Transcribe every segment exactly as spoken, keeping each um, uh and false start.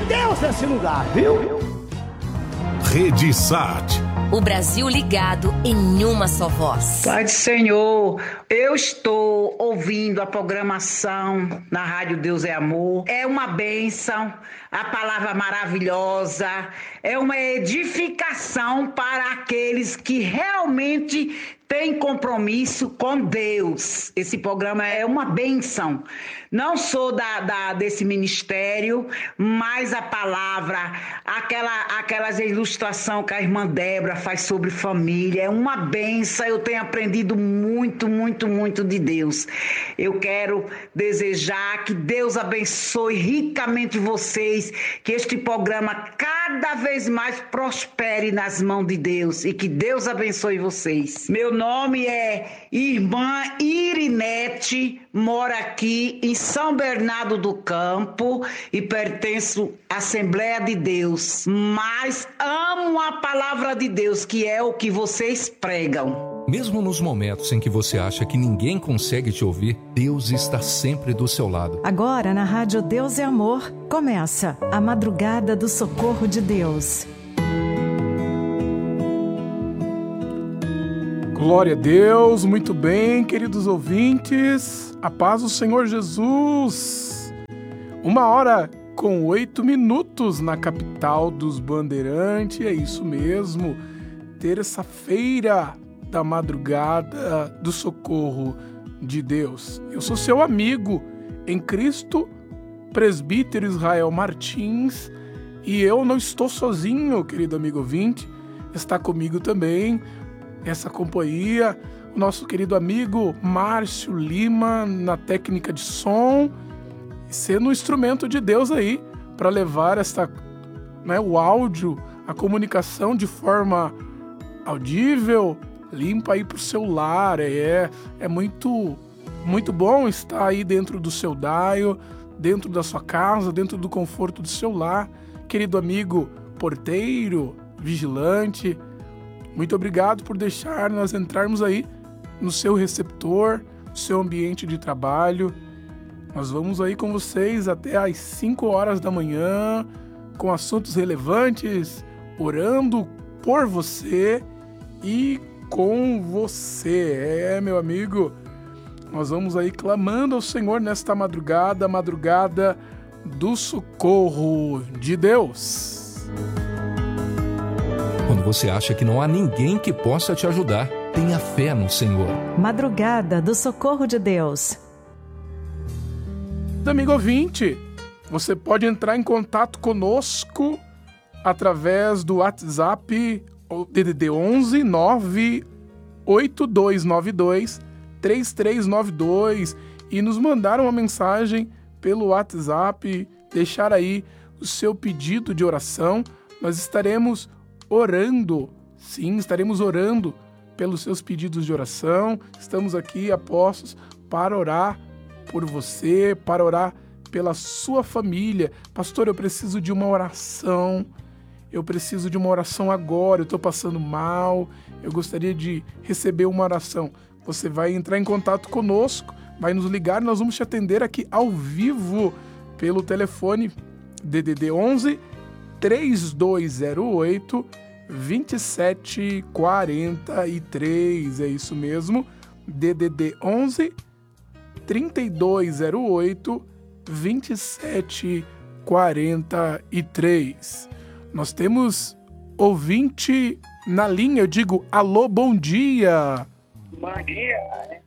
Deus nesse lugar, viu? Rede Sat. O Brasil ligado em uma só voz. Pai do Senhor, eu estou ouvindo a programação na Rádio Deus é Amor. É uma bênção, a palavra maravilhosa, é uma edificação para aqueles que realmente têm compromisso com Deus. Esse programa é uma bênção. Não sou da, da, desse ministério, mas a palavra, aquela, aquelas ilustrações que a irmã Débora faz sobre família, é uma bênção. Eu tenho aprendido muito, muito, muito de Deus. Eu quero desejar que Deus abençoe ricamente vocês, que este programa cada vez mais prospere nas mãos de Deus e que Deus abençoe vocês. Meu nome é Irmã Irinete, moro aqui em São Bernardo do Campo e pertenço à Assembleia de Deus, mas amo a palavra de Deus, que é o que vocês pregam. Mesmo nos momentos em que você acha que ninguém consegue te ouvir, Deus está sempre do seu lado. Agora, na Rádio Deus é Amor, começa a Madrugada do Socorro de Deus. Glória a Deus, muito bem, queridos ouvintes, a paz do Senhor Jesus. Uma hora com oito minutos na capital dos Bandeirantes, é isso mesmo, terça-feira da madrugada do socorro de Deus. Eu sou seu amigo em Cristo, presbítero Israel Martins, e eu não estou sozinho, querido amigo ouvinte, está comigo também essa companhia, o nosso querido amigo Márcio Lima na técnica de som, sendo um instrumento de Deus aí para levar esta, né, o áudio, a comunicação de forma audível, limpa aí para o seu lar. É, é muito, muito bom estar aí dentro do seu dial, dentro da sua casa, dentro do conforto do seu lar. Querido amigo porteiro, vigilante, muito obrigado por deixar nós entrarmos aí no seu receptor, no seu ambiente de trabalho. Nós vamos aí com vocês até às cinco horas da manhã, com assuntos relevantes, orando por você e com você. É, meu amigo, nós vamos aí clamando ao Senhor nesta madrugada, madrugada do socorro de Deus. Quando você acha que não há ninguém que possa te ajudar, tenha fé no Senhor. Madrugada do Socorro de Deus. Amigo ouvinte, você pode entrar em contato conosco através do WhatsApp D D D onze nove oito dois nove dois três três nove dois e nos mandar uma mensagem pelo WhatsApp, deixar aí o seu pedido de oração. Nós estaremos orando, sim, estaremos orando pelos seus pedidos de oração. Estamos aqui apostos para orar por você, para orar pela sua família. Pastor, eu preciso de uma oração, eu preciso de uma oração agora, eu estou passando mal, eu gostaria de receber uma oração. Você vai entrar em contato conosco, vai nos ligar, nós vamos te atender aqui ao vivo pelo telefone D D D onze três dois zero oito dois sete quatro três. É isso mesmo, D D D onze três dois zero oito dois sete quatro três. Nós temos ouvinte na linha, eu digo alô, bom dia. Bom dia.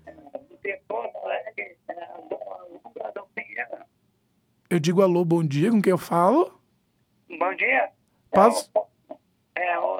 Eu digo alô, bom dia, com quem eu falo? Bom dia. Paz. É, é,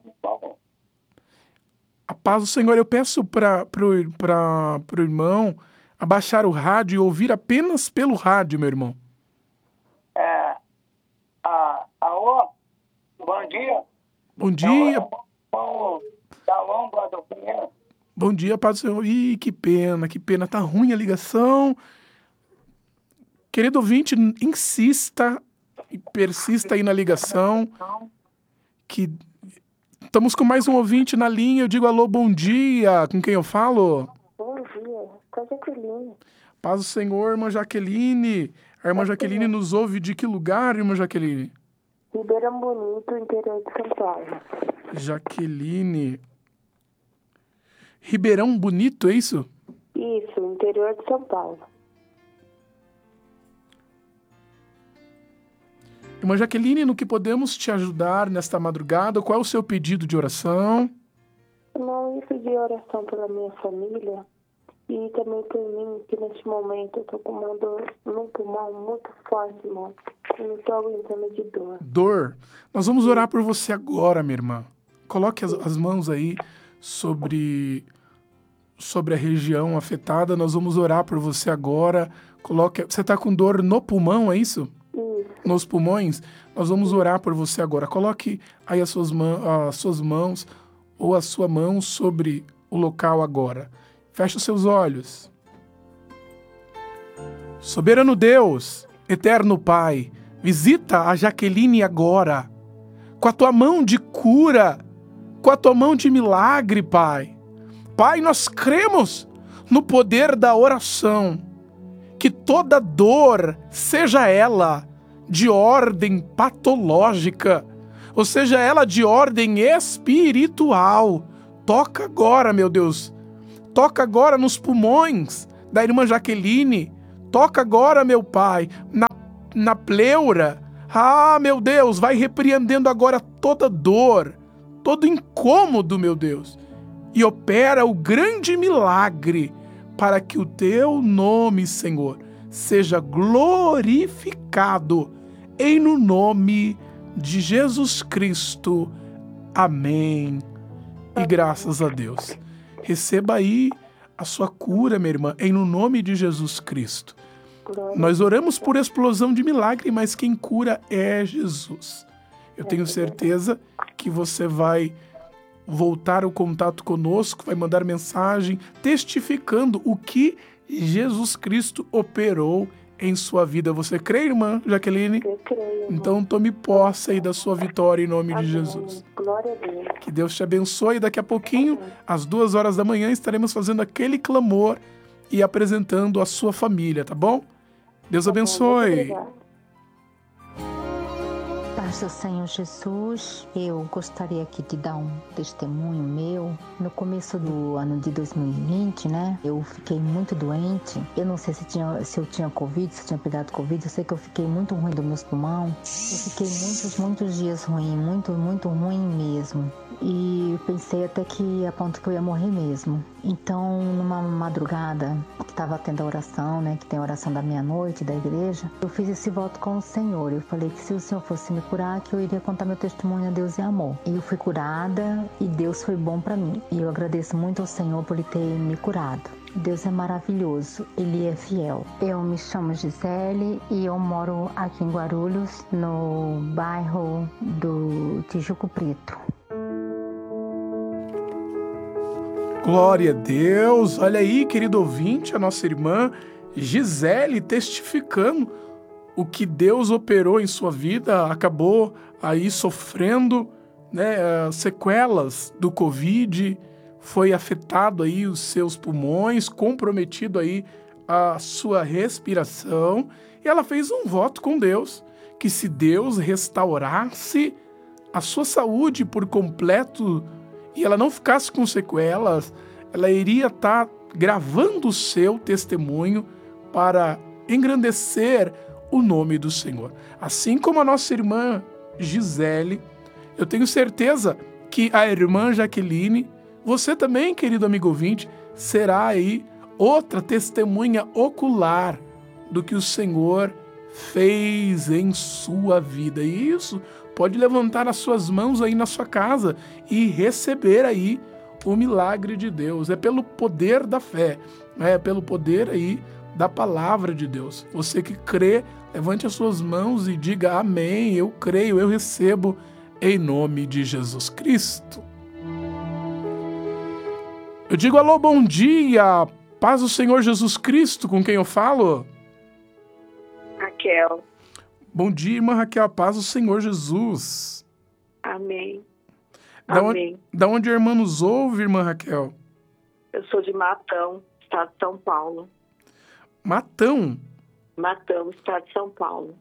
A paz do Senhor, eu peço para o irmão abaixar o rádio e ouvir apenas pelo rádio, meu irmão. É, a, alô, bom dia. Bom dia. Bom, da Lombra do Pinheiro. Bom dia, paz do Senhor. Ih, que pena, que pena, tá ruim a ligação. Querido ouvinte, insista e persista aí na ligação, que estamos com mais um ouvinte na linha. Eu digo alô, bom dia, com quem eu falo? Bom dia, com a Jaqueline. Paz do Senhor, irmã Jaqueline. A irmã Jaqueline nos ouve de que lugar, irmã Jaqueline? Ribeirão Bonito, interior de São Paulo. Jaqueline. Ribeirão Bonito, é isso? Isso, interior de São Paulo. Irmã Jaqueline, no que podemos te ajudar nesta madrugada? Qual é o seu pedido de oração? Não, eu pedi oração pela minha família e também por mim, que neste momento eu tô com uma dor no pulmão muito forte, irmão. Eu não tô aguentando de dor. Dor. Nós vamos orar por você agora, minha irmã. Coloque as, as mãos aí sobre, sobre a região afetada. Nós vamos orar por você agora. Coloque. Você está com dor no pulmão, é isso? Isso. Nos pulmões? Nós vamos orar por você agora. Coloque aí as suas, mãos, as suas mãos ou a sua mão sobre o local agora. Feche os seus olhos. Soberano Deus, eterno Pai, visita a Jaqueline agora, com a tua mão de cura, com a tua mão de milagre, Pai. Pai, nós cremos no poder da oração, que toda dor, seja ela de ordem patológica, ou seja ela de ordem espiritual, toca agora, meu Deus, toca agora nos pulmões da irmã Jaqueline, toca agora, meu Pai, na, na pleura. Ah, meu Deus, vai repreendendo agora toda dor, todo incômodo, meu Deus, e opera o grande milagre para que o teu nome, Senhor, seja glorificado em no nome de Jesus Cristo. Amém. E graças a Deus. Receba aí a sua cura, minha irmã, em no nome de Jesus Cristo. Nós oramos por explosão de milagre, mas quem cura é Jesus. Eu tenho certeza que você vai voltar ao contato conosco, vai mandar mensagem testificando o que Jesus Cristo operou em sua vida. Você crê, irmã Jaqueline? Eu creio, irmão. Então tome posse aí da sua vitória em nome Amém. de Jesus. Glória a Deus. Que Deus te abençoe. Daqui a pouquinho, às duas horas da manhã, estaremos fazendo aquele clamor e apresentando a sua família, tá bom? Deus abençoe. Paz do Senhor Jesus, eu gostaria aqui de dar um testemunho meu. No começo do ano de dois mil e vinte, né, eu fiquei muito doente. Eu não sei se, tinha, se eu tinha Covid, se eu tinha pegado Covid. Eu sei que eu fiquei muito ruim do meu pulmão. Eu fiquei muitos, muitos dias ruim, muito, muito ruim mesmo. E pensei até que a ponto que eu ia morrer mesmo. Então, numa madrugada que estava tendo a oração, né, que tem a oração da meia-noite da igreja, eu fiz esse voto com o Senhor. Eu falei que se o Senhor fosse me curar, que eu iria contar meu testemunho a Deus e amor. E eu fui curada e Deus foi bom para mim. E eu agradeço muito ao Senhor por ele ter me curado. Deus é maravilhoso, Ele é fiel. Eu me chamo Gisele e eu moro aqui em Guarulhos, no bairro do Tijuco Preto. Glória a Deus. Olha aí, querido ouvinte, a nossa irmã Gisele testificando o que Deus operou em sua vida. Acabou aí sofrendo, né, sequelas do Covid, foi afetado aí os seus pulmões, comprometido aí a sua respiração, e ela fez um voto com Deus, que se Deus restaurasse a sua saúde por completo e ela não ficasse com sequelas, ela iria estar gravando o seu testemunho para engrandecer o nome do Senhor. Assim como a nossa irmã Gisele, eu tenho certeza que a irmã Jaqueline, você também, querido amigo ouvinte, será aí outra testemunha ocular do que o Senhor fez em sua vida. E isso pode levantar as suas mãos aí na sua casa e receber aí o milagre de Deus. É pelo poder da fé, é pelo poder aí da palavra de Deus. Você que crê, levante as suas mãos e diga amém, eu creio, eu recebo em nome de Jesus Cristo. Eu digo alô, bom dia, paz do Senhor Jesus Cristo, com quem eu falo? Raquel. Bom dia, irmã Raquel, paz do Senhor Jesus. Amém. Da Amém. Onde, da onde a irmã nos ouve, irmã Raquel? Eu sou de Matão, estado de São Paulo. Matão? Matão, estado de São Paulo.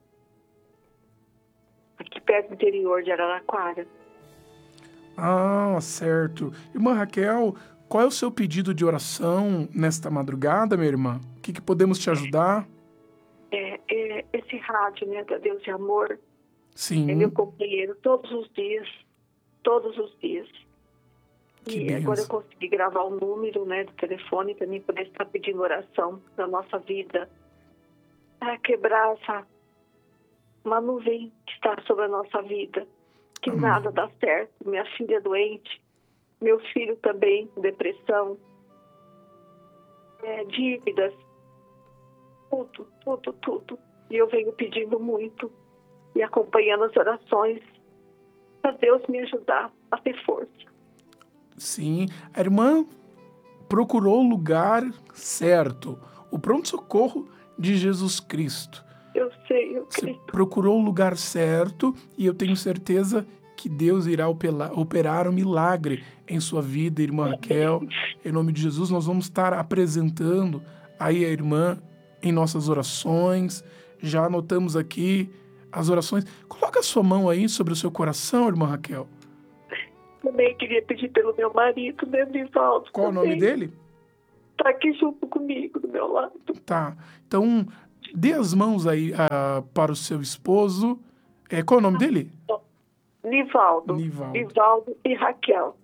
Aqui perto do interior de Araraquara. Ah, certo. Irmã Raquel, qual é o seu pedido de oração nesta madrugada, minha irmã? O que, que podemos te ajudar? É, é, esse rádio, né, da Deus de Amor, Sim. é meu companheiro todos os dias, todos os dias. Que e benção. Agora eu consegui gravar o número, né, do telefone para mim poder estar pedindo oração na nossa vida, para quebrar essa uma nuvem que está sobre a nossa vida, que Amém. Nada dá certo. Minha filha é doente, meu filho também, depressão, é, dívidas, tudo, tudo, tudo. E eu venho pedindo muito e acompanhando as orações para Deus me ajudar a ter força. Sim, a irmã procurou o lugar certo, o pronto-socorro de Jesus Cristo. Eu sei, eu Você creio. procurou o lugar certo e eu tenho certeza que Deus irá operar um milagre em sua vida, irmã Raquel. Em nome de Jesus, nós vamos estar apresentando aí a irmã em nossas orações. Já anotamos aqui as orações. Coloca a sua mão aí sobre o seu coração, irmã Raquel. Também queria pedir pelo meu marido, né, Nivaldo? Qual o nome dele? Tá aqui junto comigo, do meu lado. Tá. Então, dê as mãos aí uh, para o seu esposo. É, qual é o nome dele? Nivaldo. Nivaldo. Nivaldo e Raquel.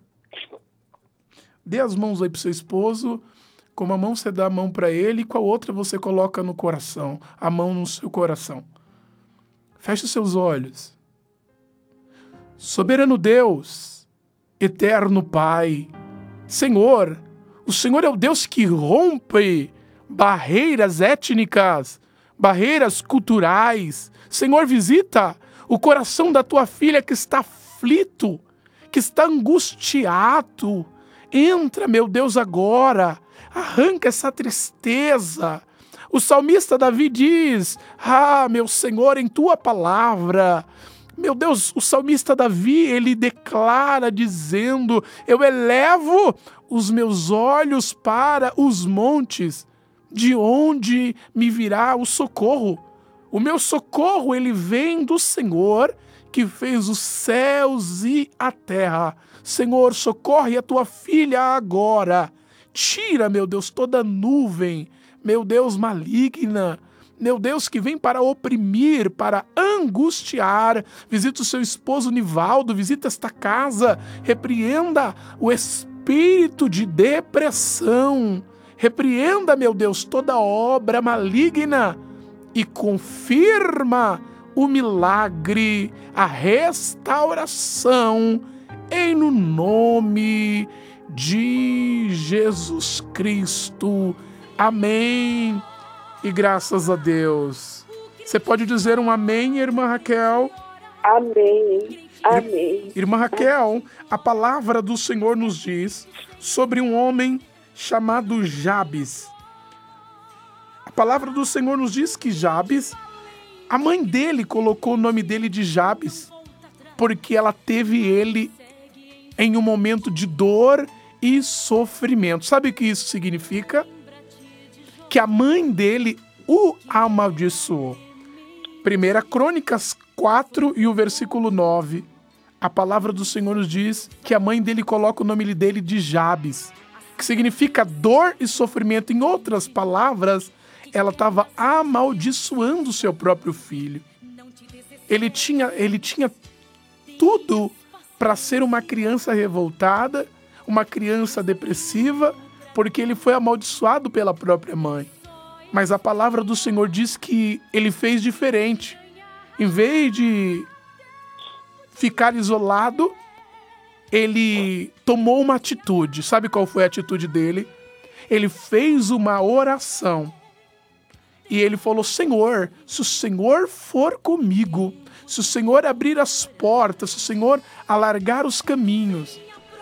Dê as mãos aí para o seu esposo. Com uma mão você dá a mão para ele e com a outra você coloca no coração. A mão no seu coração. Feche os seus olhos. Soberano Deus, eterno Pai, Senhor, o Senhor é o Deus que rompe barreiras étnicas, barreiras culturais. Senhor, visita o coração da tua filha que está aflito, que está angustiado. Entra, meu Deus, agora. Arranca essa tristeza. O salmista Davi diz, ah, meu Senhor, em tua palavra... Meu Deus, o salmista Davi, ele declara dizendo, eu elevo os meus olhos para os montes, de onde me virá o socorro. O meu socorro, ele vem do Senhor, que fez os céus e a terra. Senhor, socorre a tua filha agora. Tira, meu Deus, toda nuvem, meu Deus, maligna, meu Deus, que vem para oprimir, para angustiar. Visita o seu esposo Nivaldo, visita esta casa, repreenda o espírito de depressão. Repreenda, meu Deus, toda obra maligna e confirma o milagre, a restauração, em no nome de Jesus Cristo. Amém. E graças a Deus. Você pode dizer um amém, irmã Raquel? Amém. Amém. Irmã Raquel, a palavra do Senhor nos diz sobre um homem chamado Jabes. A palavra do Senhor nos diz que Jabes, a mãe dele colocou o nome dele de Jabes, porque ela teve ele em um momento de dor e sofrimento. Sabe o que isso significa? Que a mãe dele o amaldiçoou. Primeira Crônicas quatro e o versículo nove. A palavra do Senhor nos diz que a mãe dele coloca o nome dele de Jabes, que significa dor e sofrimento. Em outras palavras, ela estava amaldiçoando o seu próprio filho. Ele tinha, ele tinha tudo para ser uma criança revoltada, uma criança depressiva, porque ele foi amaldiçoado pela própria mãe. Mas a palavra do Senhor diz que ele fez diferente. Em vez de ficar isolado, ele tomou uma atitude. Sabe qual foi a atitude dele? Ele fez uma oração. E ele falou, Senhor, se o Senhor for comigo, se o Senhor abrir as portas, se o Senhor alargar os caminhos,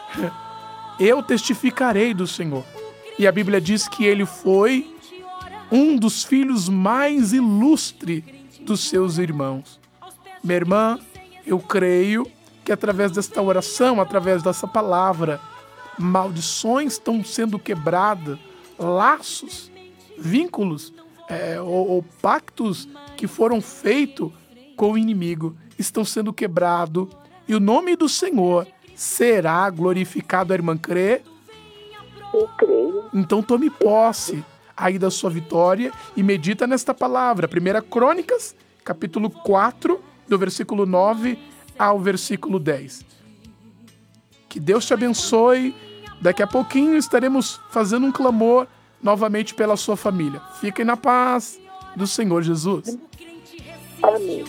eu testificarei do Senhor. E a Bíblia diz que ele foi um dos filhos mais ilustres dos seus irmãos. Minha irmã, eu creio que através desta oração, através dessa palavra, maldições estão sendo quebradas, laços, vínculos é, ou, ou pactos que foram feitos com o inimigo estão sendo quebrados e o nome do Senhor será glorificado. A irmã crê? Eu creio. Então tome posse aí da sua vitória e medita nesta palavra. primeira Crônicas, capítulo quatro, do versículo nove ao versículo dez. Que Deus te abençoe. Daqui a pouquinho estaremos fazendo um clamor novamente pela sua família. Fiquem na paz do Senhor Jesus. Amém.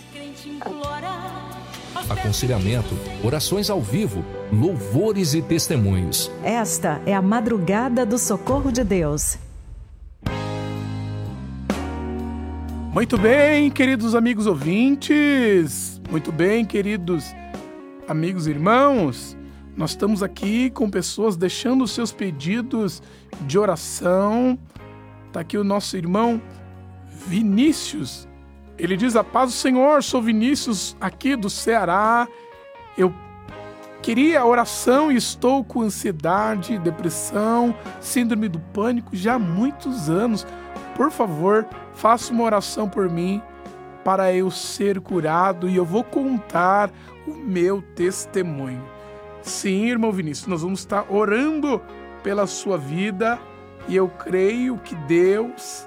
Aconselhamento, orações ao vivo, louvores e testemunhos. Esta é a Madrugada do Socorro de Deus. Muito bem, queridos amigos ouvintes. Muito bem, queridos amigos e irmãos. Nós estamos aqui com pessoas deixando os seus pedidos de oração. Está aqui o nosso irmão Vinícius. Ele diz: a paz do Senhor, sou Vinícius aqui do Ceará. Eu queria oração e estou com ansiedade, depressão, síndrome do pânico já há muitos anos. Por favor, faça uma oração por mim para eu ser curado e eu vou contar o meu testemunho. Sim, irmão Vinícius, nós vamos estar orando pela sua vida e eu creio que Deus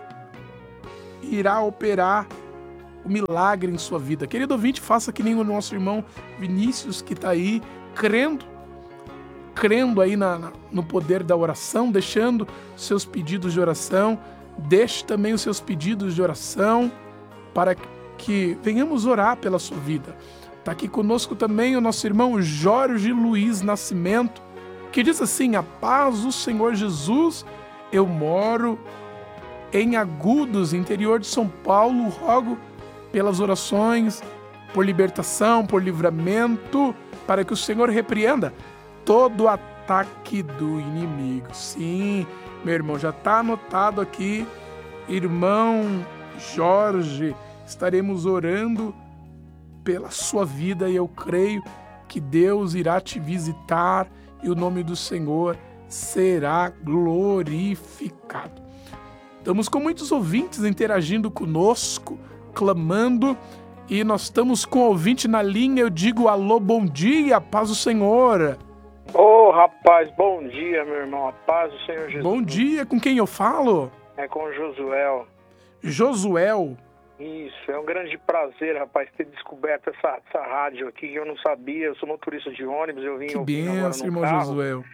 irá operar o milagre em sua vida. Querido ouvinte, faça que nem o nosso irmão Vinícius, que está aí crendo, crendo aí na, na, no poder da oração, deixando seus pedidos de oração. Deixe também os seus pedidos de oração para que venhamos orar pela sua vida. Está aqui conosco também o nosso irmão Jorge Luiz Nascimento, que diz assim: a paz do Senhor Jesus, eu moro em Agudos, interior de São Paulo, rogo pelas orações, por libertação, por livramento, para que o Senhor repreenda todo ataque do inimigo. Sim, meu irmão, já está anotado aqui, irmão Jorge, estaremos orando pela sua vida e eu creio que Deus irá te visitar e o nome do Senhor será glorificado. Estamos com muitos ouvintes interagindo conosco, clamando, e nós estamos com o ouvinte na linha. Eu digo alô, bom dia, paz do Senhor. Ô, oh, rapaz, bom dia, meu irmão, a paz do Senhor Jesus. Bom dia, com quem eu falo? É com o Josuel. Josuel. Isso, é um grande prazer, rapaz, ter descoberto essa, essa rádio aqui, que eu não sabia. Eu sou motorista de ônibus, eu vim que ouvindo agora benção, no irmão carro. Josuel.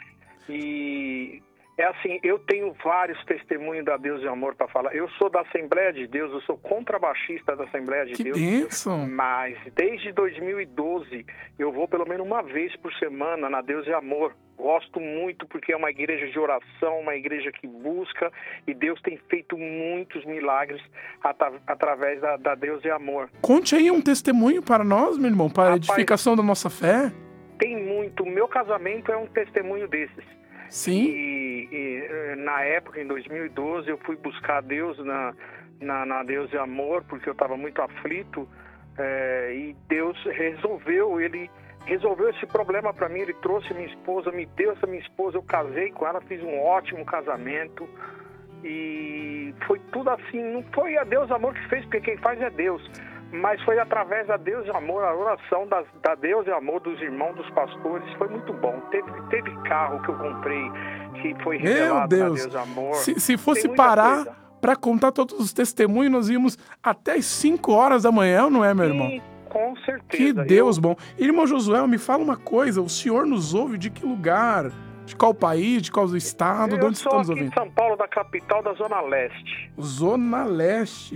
E é assim, eu tenho vários testemunhos da Deus e Amor para falar. Eu sou da Assembleia de Deus, eu sou contrabaixista da Assembleia de que Deus. Que bênção! Mas desde dois mil e doze eu vou pelo menos uma vez por semana na Deus e Amor. Gosto muito porque é uma igreja de oração, uma igreja que busca, e Deus tem feito muitos milagres atra- através da, da Deus e Amor. Conte aí um testemunho para nós, meu irmão, para a Rapaz, edificação da nossa fé. Tem muito. O meu casamento é um testemunho desses. Sim. E, e na época, em dois mil e doze, eu fui buscar Deus na, na, na Deus e Amor, porque eu estava muito aflito, é, e Deus resolveu, ele resolveu esse problema para mim. Ele trouxe minha esposa, me deu essa minha esposa, eu casei com ela, fiz um ótimo casamento, e foi tudo assim. Não foi a Deus e Amor que fez, porque quem faz é Deus, mas foi através da Deus e Amor, a oração da, da Deus e Amor dos irmãos, dos pastores. Foi muito bom. Teve, teve carro que eu comprei que foi revelado Meu na Deus. Deus e Amor. Se, se fosse Tem muita parar coisa. para contar todos os testemunhos, nós íamos até as cinco horas da manhã, não é, meu irmão? Sim, com certeza. Que Deus eu... bom. Irmão Josué, me fala uma coisa, o senhor nos ouve de que lugar? De qual país, de qual estado, de Eu onde você sou está nos aqui ouvindo? de São Paulo, da capital da Zona Leste. Zona Leste.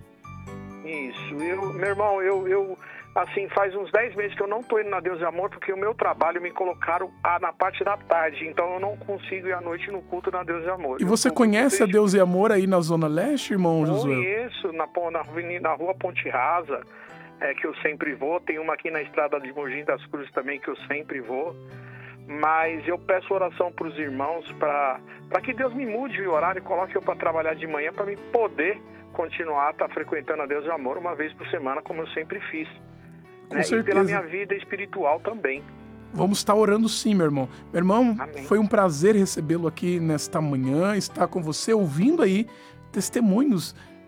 Isso. Eu, meu irmão, eu, eu assim, faz uns dez meses que eu não tô indo na Deus e Amor, porque o meu trabalho me colocaram ah, na parte da tarde, então eu não consigo ir à noite no culto na Deus e Amor. E você eu conhece a Deus e Amor aí na Zona Leste, irmão Josué? Conheço, na, na, na rua Ponte Rasa, é, que eu sempre vou. Tem uma aqui na estrada de Mogi das Cruzes também, que eu sempre vou. Mas eu peço oração para os irmãos, para que Deus me mude o horário e coloque eu para trabalhar de manhã, para me poder continuar a estar tá frequentando a Deus e Amor uma vez por semana, como eu sempre fiz. Com né? certeza. E pela minha vida espiritual também. Vamos estar orando sim, meu irmão. Meu irmão, Amém. Foi um prazer recebê-lo aqui nesta manhã, estar com você, ouvindo aí testemunhos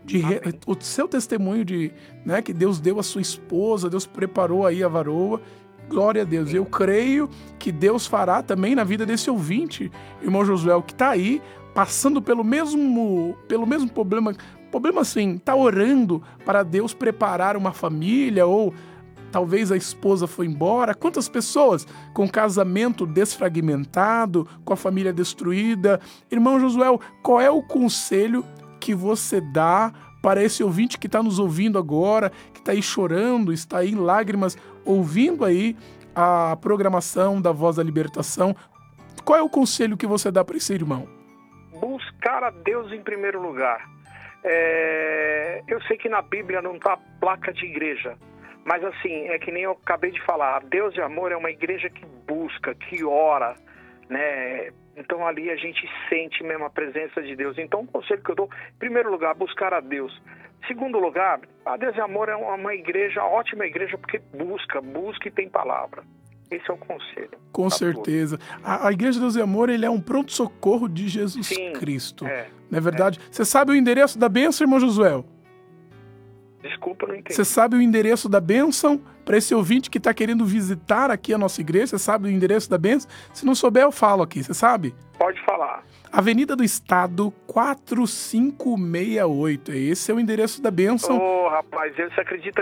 de re... o seu testemunho de, né, que Deus deu a sua esposa, Deus preparou aí a varoa. Glória a Deus. Eu creio que Deus fará também na vida desse ouvinte, irmão Josué, que está aí passando pelo mesmo, pelo mesmo problema, problema assim, está orando para Deus preparar uma família, ou talvez a esposa foi embora. Quantas pessoas com casamento desfragmentado, com a família destruída? Irmão Josué, qual é o conselho que você dá para esse ouvinte que está nos ouvindo agora, que está aí chorando, está aí em lágrimas, ouvindo aí a programação da Voz da Libertação? Qual é o conselho que você dá para esse irmão? Buscar a Deus em primeiro lugar. É... Eu sei que na Bíblia não está placa de igreja, mas assim, é que nem eu acabei de falar, Deus de Amor é uma igreja que busca, que ora, né? Então ali a gente sente mesmo a presença de Deus. Então o conselho que eu dou, em primeiro lugar, buscar a Deus. Segundo lugar, a Deus de Amor é uma igreja, ótima igreja, porque busca, busca e tem palavra. Esse é o conselho. Com certeza. A, a Igreja de Deus e Amor, ele é um pronto-socorro de Jesus Sim, Cristo. É, não é verdade? É. Você sabe o endereço da bênção, irmão Josué? Desculpa, não entendi. Você sabe o endereço da bênção para esse ouvinte que está querendo visitar aqui a nossa igreja? Você sabe o endereço da bênção? Se não souber, eu falo aqui. Você sabe? Pode falar. Avenida do Estado, quatro cinco seis oito. Esse é o endereço da bênção. Ô, oh, rapaz, você acredita